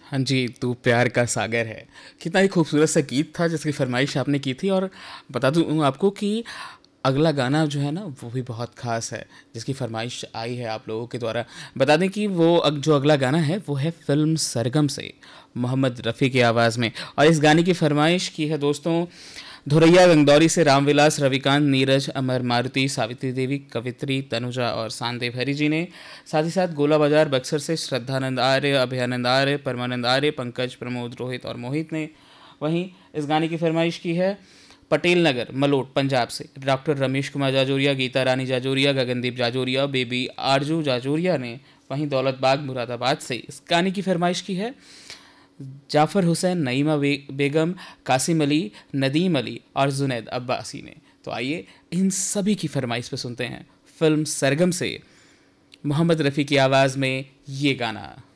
हाँ जी, तू प्यार का सागर है। कितना ही खूबसूरत सा गीत था जिसकी फरमाइश आपने की थी। और बता दूँ आपको कि अगला गाना जो है ना वो भी बहुत ख़ास है, जिसकी फरमाइश आई है आप लोगों के द्वारा। बता दें कि वो जो अगला गाना है वो है फ़िल्म सरगम से, मोहम्मद रफ़ी की आवाज़ में। और इस गाने की फरमाइश की है दोस्तों धुरैया गंगदौरी से रामविलास, रविकांत, नीरज, अमर, मारुति, सावित्री देवी, कवित्री, तनुजा और सांदेव हरी जी ने। साथ ही साथ गोला बाजार बक्सर से श्रद्धानंद आर्य, अभयानंद आर्य, परमानंद आर्य, पंकज, प्रमोद, रोहित और मोहित ने। वहीं इस गाने की फरमाइश की है पटेल नगर मलोट पंजाब से डॉक्टर रमेश कुमार जाजोरिया, गीता रानी जाजोरिया, गगनदीप जाजोरिया, बेबी आरजू जाजोरिया ने। वहीं दौलत बाग मुरादाबाद से इस गाने की फरमाइश की है जाफ़र हुसैन, नईमा बेगम, कासिम अली, नदीम अली और जुनैद अब्बासी ने। तो आइए इन सभी की फरमाइश पे सुनते हैं फिल्म सरगम से मोहम्मद रफ़ी की आवाज़ में ये गाना।